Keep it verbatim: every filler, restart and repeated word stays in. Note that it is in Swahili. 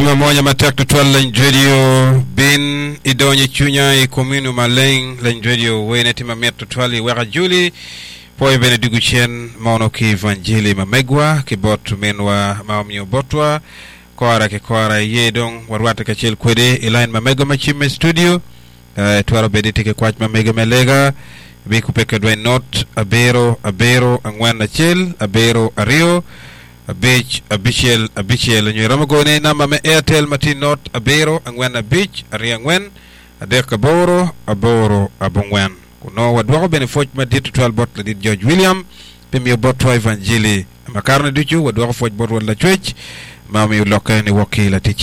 Tema moja mataktu twal lañ radio bin idonye chunya i kominu maleng lañ radio wene tima mettu twali wera juli poi bene digu chen maono ki evanjili mamegwa ki botu menwa maomnyo botwa kwara ke kwara yedong warwata ka chel kwede ilain mamegwa machime studio uh, twaro bediti ke kwach mamegwa melega biku peke dwen not abero abero angwan na chel abero ario Beach, a bichel, a bichel, nyo ramagone nama me Airtel mati not a bero, angwen a beach, a riangwen, a deka boro, a boro, a bongwen. Kuno wadwako benefoj ma ditu twelve bot la dit George William, pimi yo bot wa evanjili. Makarna ditu wadwako foj bot wala chwech, mami uloka ni waki la tichi.